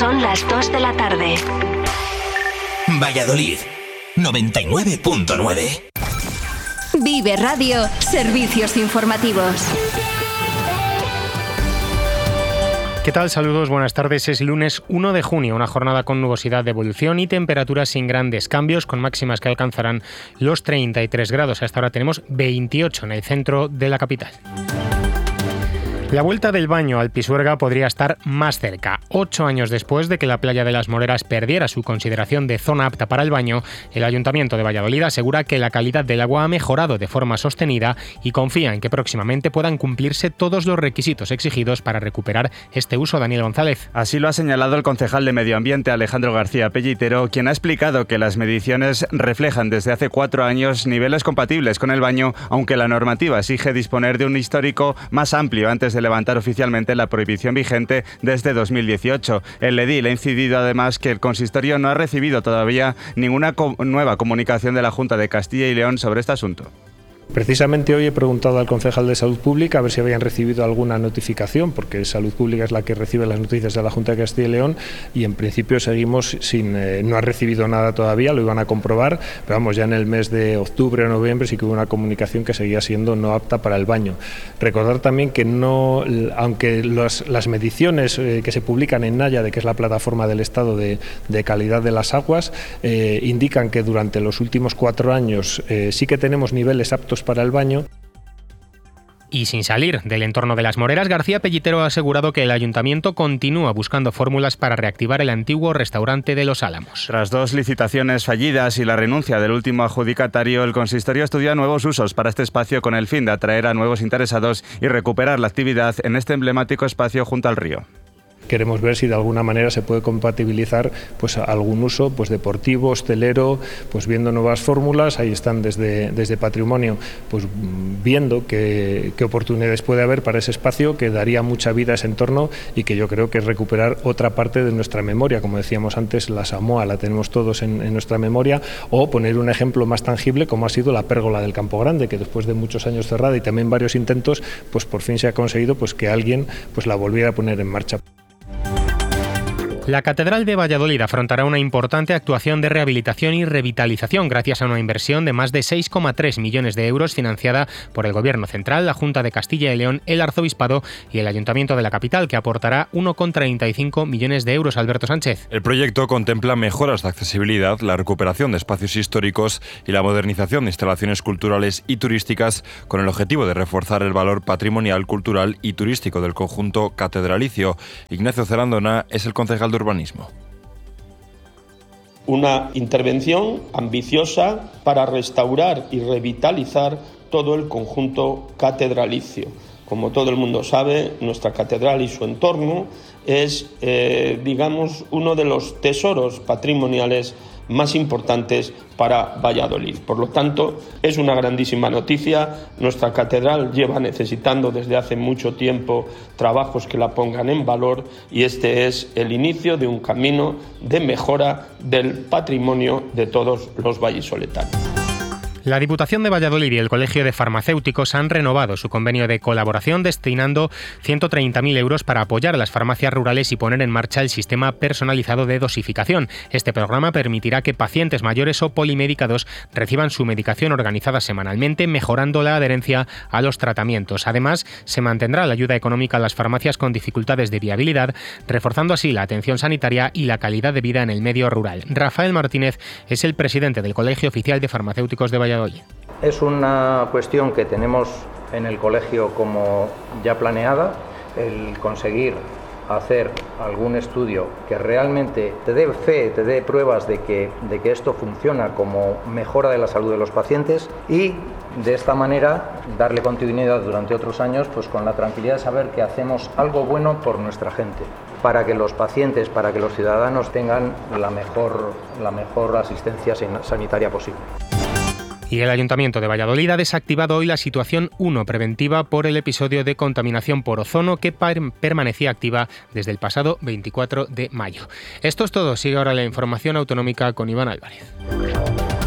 Son las 2 de la tarde. Valladolid, 99.9. Vive Radio, servicios informativos. ¿Qué tal? Saludos, buenas tardes. Es lunes 1 de junio, una jornada con nubosidad de evolución y temperaturas sin grandes cambios, con máximas que alcanzarán los 33 grados. Hasta ahora tenemos 28 en el centro de la capital. La vuelta del baño al Pisuerga podría estar más cerca. 8 años después de que la playa de las Moreras perdiera su consideración de zona apta para el baño, el Ayuntamiento de Valladolid asegura que la calidad del agua ha mejorado de forma sostenida y confía en que próximamente puedan cumplirse todos los requisitos exigidos para recuperar este uso. Daniel González. Así lo ha señalado el concejal de Medio Ambiente, Alejandro García Pellitero, quien ha explicado que las mediciones reflejan desde hace 4 años niveles compatibles con el baño, aunque la normativa exige disponer de un histórico más amplio antes de levantar oficialmente la prohibición vigente desde 2018. El edil ha incidido además que el consistorio no ha recibido todavía ninguna nueva comunicación de la Junta de Castilla y León sobre este asunto. Precisamente hoy he preguntado al concejal de Salud Pública a ver si habían recibido alguna notificación, porque Salud Pública es la que recibe las noticias de la Junta de Castilla y León, y en principio seguimos sin, no ha recibido nada todavía, lo iban a comprobar, pero vamos, ya en el mes de octubre o noviembre sí que hubo una comunicación que seguía siendo no apta para el baño. Recordar también que no, aunque las mediciones que se publican en Naya, que es la plataforma del Estado de calidad de las aguas, indican que durante los últimos 4 años sí que tenemos niveles aptos para el baño. Y sin salir del entorno de las Moreras, García Pellitero ha asegurado que el Ayuntamiento continúa buscando fórmulas para reactivar el antiguo restaurante de Los Álamos. Tras 2 licitaciones fallidas y la renuncia del último adjudicatario, el consistorio estudia nuevos usos para este espacio con el fin de atraer a nuevos interesados y recuperar la actividad en este emblemático espacio junto al río. Queremos ver si de alguna manera se puede compatibilizar pues algún uso pues deportivo, hostelero, pues viendo nuevas fórmulas. Ahí están desde Patrimonio pues viendo qué oportunidades puede haber para ese espacio que daría mucha vida a ese entorno y que yo creo que es recuperar otra parte de nuestra memoria. Como decíamos antes, la Samoa la tenemos todos en nuestra memoria, o poner un ejemplo más tangible como ha sido la pérgola del Campo Grande, que después de muchos años cerrada y también varios intentos, pues por fin se ha conseguido pues que alguien pues la volviera a poner en marcha. La Catedral de Valladolid afrontará una importante actuación de rehabilitación y revitalización gracias a una inversión de más de 6,3 millones de euros financiada por el Gobierno Central, la Junta de Castilla y León, el Arzobispado y el Ayuntamiento de la capital, que aportará 1,35 millones de euros. Alberto Sánchez. El proyecto contempla mejoras de accesibilidad, la recuperación de espacios históricos y la modernización de instalaciones culturales y turísticas con el objetivo de reforzar el valor patrimonial, cultural y turístico del conjunto catedralicio. Ignacio Zarandona es el concejal de urbanismo. Una intervención ambiciosa para restaurar y revitalizar todo el conjunto catedralicio. Como todo el mundo sabe, nuestra catedral y su entorno es, uno de los tesoros patrimoniales más importantes para Valladolid. Por lo tanto, es una grandísima noticia. Nuestra catedral lleva necesitando desde hace mucho tiempo trabajos que la pongan en valor, y este es el inicio de un camino de mejora del patrimonio de todos los vallisoletanos. La Diputación de Valladolid y el Colegio de Farmacéuticos han renovado su convenio de colaboración destinando 130.000 euros para apoyar a las farmacias rurales y poner en marcha el sistema personalizado de dosificación. Este programa permitirá que pacientes mayores o polimedicados reciban su medicación organizada semanalmente, mejorando la adherencia a los tratamientos. Además, se mantendrá la ayuda económica a las farmacias con dificultades de viabilidad, reforzando así la atención sanitaria y la calidad de vida en el medio rural. Rafael Martínez es el presidente del Colegio Oficial de Farmacéuticos de Valladolid. Es una cuestión que tenemos en el colegio como ya planeada, el conseguir hacer algún estudio que realmente te dé fe, te dé pruebas de que esto funciona como mejora de la salud de los pacientes, y de esta manera darle continuidad durante otros años, pues con la tranquilidad de saber que hacemos algo bueno por nuestra gente, para que los pacientes, para que los ciudadanos tengan la mejor asistencia sanitaria posible. Y el Ayuntamiento de Valladolid ha desactivado hoy la situación 1 preventiva por el episodio de contaminación por ozono que permanecía activa desde el pasado 24 de mayo. Esto es todo. Sigue ahora la información autonómica con Iván Álvarez.